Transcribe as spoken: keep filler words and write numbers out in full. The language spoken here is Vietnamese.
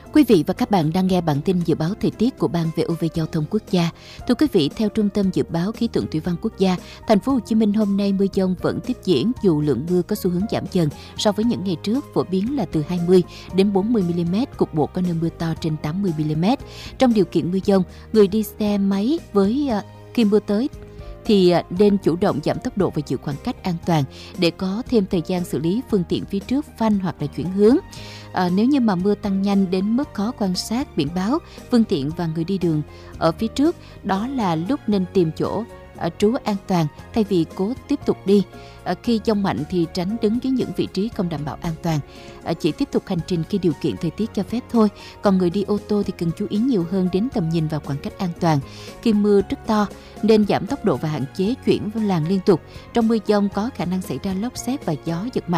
Quý vị và các bạn đang nghe bản tin dự báo thời tiết của Ban vê o vê Giao thông Quốc gia. Thưa quý vị, theo Trung tâm Dự báo Khí tượng Thủy văn Quốc gia, thành phố Hồ Chí Minh hôm nay mưa dông vẫn tiếp diễn dù lượng mưa có xu hướng giảm dần so với những ngày trước, phổ biến là từ hai mươi đến bốn mươi mi-li-mét, cục bộ có nơi mưa to trên tám mươi mi-li-mét. Trong điều kiện mưa dông, người đi xe máy với uh, khi mưa tới thì nên chủ động giảm tốc độ và giữ khoảng cách an toàn để có thêm thời gian xử lý phương tiện phía trước phanh hoặc là chuyển hướng. À, nếu như mà mưa tăng nhanh đến mức khó quan sát biển báo, phương tiện và người đi đường ở phía trước, đó là lúc nên tìm chỗ à, trú an toàn thay vì cố tiếp tục đi. À, khi dông mạnh thì tránh đứng dưới những vị trí không đảm bảo an toàn. À, chỉ tiếp tục hành trình khi điều kiện thời tiết cho phép thôi. Còn người đi ô tô thì cần chú ý nhiều hơn đến tầm nhìn và khoảng cách an toàn. Khi mưa rất to, nên giảm tốc độ và hạn chế chuyển làn liên tục. Trong mưa dông có khả năng xảy ra lốc sét và gió giật mạnh.